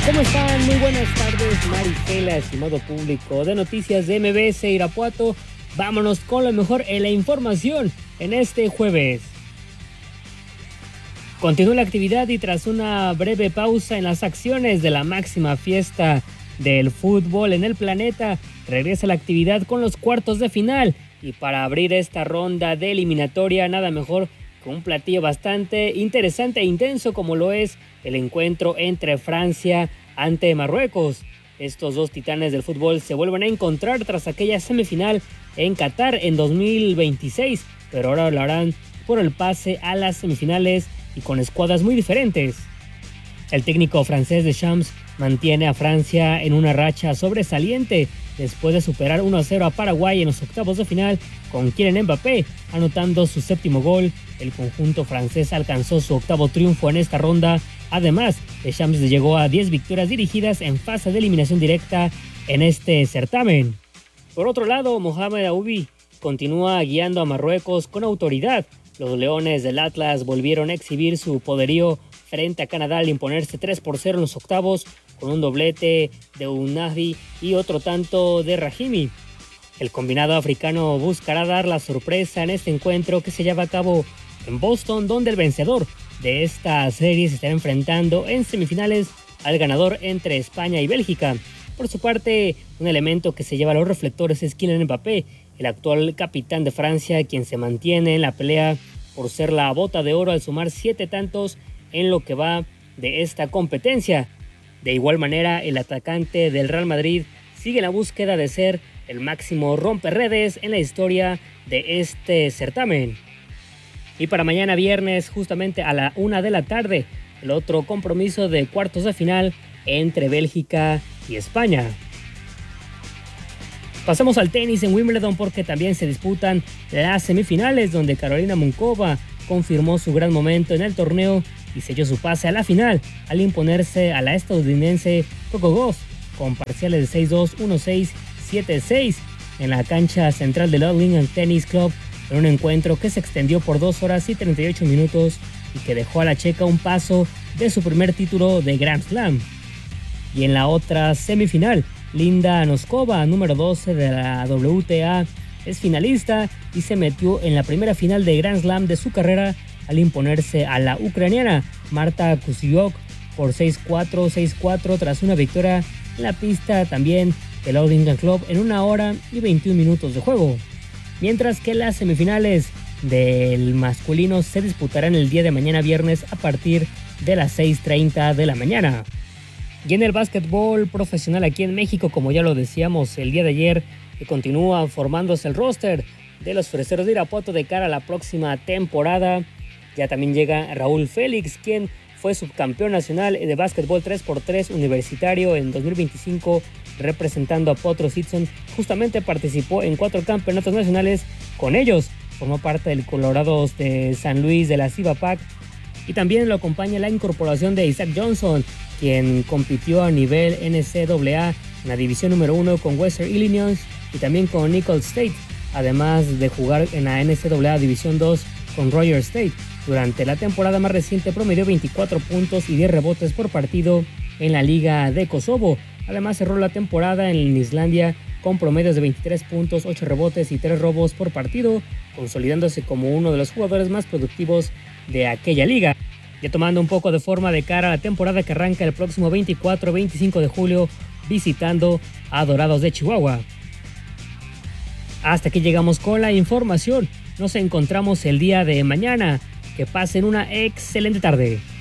¿Cómo están? Muy buenas tardes, Marisela, estimado público de Noticias de MBS Irapuato. Vámonos con lo mejor en la información en este jueves. Continúa la actividad y tras una breve pausa en las acciones de la máxima fiesta del fútbol en el planeta, regresa la actividad con los cuartos de final. Y para abrir esta ronda de eliminatoria, nada mejor que un platillo bastante interesante e intenso como lo es el encuentro entre Francia ante Marruecos. Estos dos titanes del fútbol se vuelven a encontrar tras aquella semifinal en Qatar en 2026, pero ahora lo harán por el pase a las semifinales y con escuadras muy diferentes. El técnico francés Deschamps mantiene a Francia en una racha sobresaliente después de superar 1-0 a Paraguay en los octavos de final con Kylian Mbappé anotando su séptimo gol. El conjunto francés alcanzó su octavo triunfo en esta ronda. Además, Deschamps llegó a 10 victorias dirigidas en fase de eliminación directa en este certamen. Por otro lado, Mohamed Aoubi continúa guiando a Marruecos con autoridad. Los Leones del Atlas volvieron a exhibir su poderío frente a Canadá al imponerse 3-0 en los octavos con un doblete de Ounahi y otro tanto de Rahimi. El combinado africano buscará dar la sorpresa en este encuentro que se lleva a cabo en Boston, donde el vencedor de esta serie se estará enfrentando en semifinales al ganador entre España y Bélgica. Por su parte, un elemento que se lleva a los reflectores es Kylian Mbappé, el actual capitán de Francia, quien se mantiene en la pelea por ser la bota de oro al sumar 7 tantos en lo que va de esta competencia. De igual manera, el atacante del Real Madrid sigue en la búsqueda de ser el máximo romperredes en la historia de este certamen. Y para mañana viernes, justamente a la 1 de la tarde, el otro compromiso de cuartos de final entre Bélgica y España. Pasamos al tenis en Wimbledon porque también se disputan las semifinales donde Karolina Muchova confirmó su gran momento en el torneo y selló su pase a la final al imponerse a la estadounidense Coco Gauff con parciales de 6-2, 1-6, 7-6 en la cancha central del Arlington Tennis Club en un encuentro que se extendió por 2 horas y 38 minutos y que dejó a la checa un paso de su primer título de Grand Slam. Y en la otra semifinal, Linda Noskova, número 12 de la WTA, es finalista y se metió en la primera final de Grand Slam de su carrera al imponerse a la ucraniana Marta Kuzyuk por 6-4, 6-4 tras una victoria en la pista también del Arlington Club en 1 hora y 21 minutos de juego. Mientras que las semifinales del masculino se disputarán el día de mañana viernes a partir de las 6:30 de la mañana. Y en el básquetbol profesional aquí en México, como ya lo decíamos el día de ayer, que continúa formándose el roster de los Freseros de Irapuato de cara a la próxima temporada. Ya también llega Raúl Félix, quien fue subcampeón nacional de básquetbol 3x3 universitario en 2025, representando a Potro Sitson. Justamente participó en 4 campeonatos nacionales con ellos. Formó parte del Colorados de San Luis de la CIBAPAC. Y también lo acompaña la incorporación de Isaac Johnson, quien compitió a nivel NCAA en la división número 1 con Western Illinois y también con Nicholls State, además de jugar en la NCAA División 2 con Rogers State. Durante la temporada más reciente promedió 24 puntos y 10 rebotes por partido en la Liga de Kosovo. Además cerró la temporada en Islandia con promedios de 23 puntos, 8 rebotes y 3 robos por partido, consolidándose como uno de los jugadores más productivos de aquella liga. Ya tomando un poco de forma de cara a la temporada que arranca el próximo 24-25 de julio visitando a Dorados de Chihuahua. Hasta aquí llegamos con la información. Nos encontramos el día de mañana. Que pasen una excelente tarde.